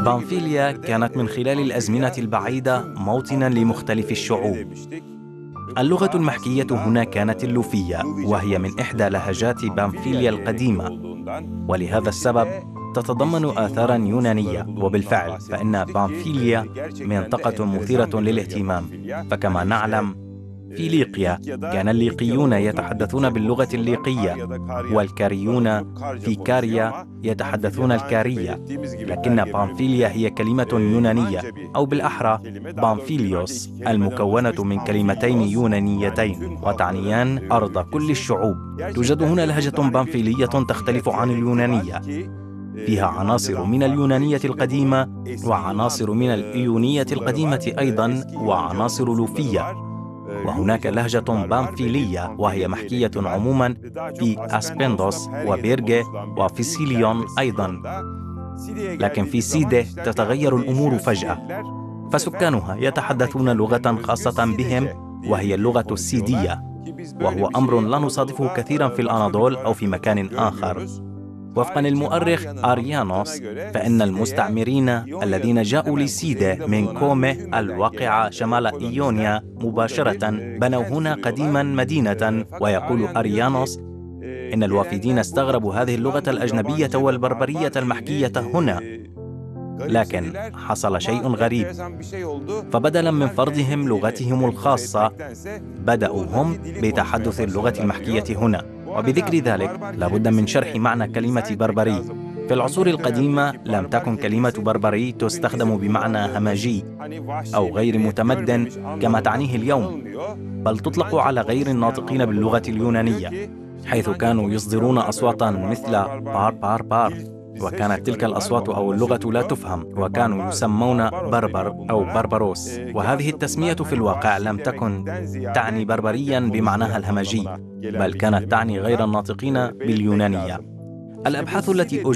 بامفيليا كانت من خلال الأزمنة البعيدة موطناً لمختلف الشعوب. اللغة المحكية هنا كانت اللوفية، وهي من إحدى لهجات بامفيليا القديمة، ولهذا السبب تتضمن آثاراً يونانية. وبالفعل فإن بامفيليا منطقة مثيرة للاهتمام، فكما نعلم في ليقيا كان الليقيون يتحدثون باللغة الليقية، والكاريون في كاريا يتحدثون الكارية، لكن بامفيليا هي كلمة يونانية، أو بالأحرى بامفيليوس، المكونة من كلمتين يونانيتين وتعنيان أرض كل الشعوب. توجد هنا لهجة بامفيلية تختلف عن اليونانية، فيها عناصر من اليونانية القديمة وعناصر من الإيونية القديمة أيضاً وعناصر لوفية. وهناك لهجة بامفيلية وهي محكية عموماً في أسبندوس وبيرغي وفي سيليون أيضاً، لكن في سيدة تتغير الأمور فجأة، فسكانها يتحدثون لغة خاصة بهم وهي اللغة السيدية، وهو أمر لا نصادفه كثيراً في الأناضول أو في مكان آخر. وفقاً للمؤرخ أريانوس، فإن المستعمرين الذين جاءوا لسيدة من كومي الواقعة شمال إيونيا مباشرة بنوا هنا قديماً مدينة. ويقول أريانوس إن الوافدين استغربوا هذه اللغة الأجنبية والبربرية المحكية هنا، لكن حصل شيء غريب، فبدلاً من فرضهم لغتهم الخاصة بدأوا هم بتحدث اللغة المحكية هنا. وبذكر ذلك لابد من شرح معنى كلمة بربري. في العصور القديمة لم تكن كلمة بربري تستخدم بمعنى همجي أو غير متمدن كما تعنيه اليوم، بل تطلق على غير الناطقين باللغة اليونانية، حيث كانوا يصدرون أصواتاً مثل بار بار بار، وكانت تلك الأصوات أو اللغة لا تفهم، وكانوا يسمون بربر أو بربروس. وهذه التسمية في الواقع لم تكن تعني بربرياً بمعناها الهمجي، بل كانت تعني غير الناطقين باليونانية. الأبحاث التي